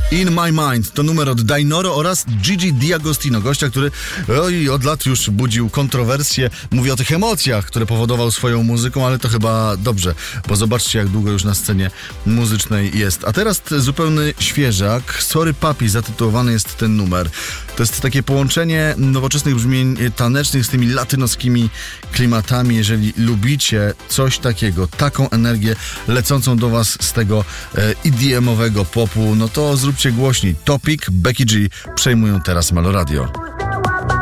In My Mind to numer od Dainoro oraz Gigi D'Agostino, gościa, który od lat już budził kontrowersje. Mówi o tych emocjach, które powodował swoją muzyką, ale to chyba dobrze, bo zobaczcie, jak długo już na scenie muzycznej jest. A teraz zupełny świeżak. Sorry Papi zatytułowany jest ten numer. To jest takie połączenie nowoczesnych brzmień tanecznych z tymi latynoskimi klimatami. Jeżeli lubicie coś takiego, taką energię lecącą do was z tego EDM-owego popu, no to zróbcie głośniej. Topic, Becky G przejmują teraz Meloradio.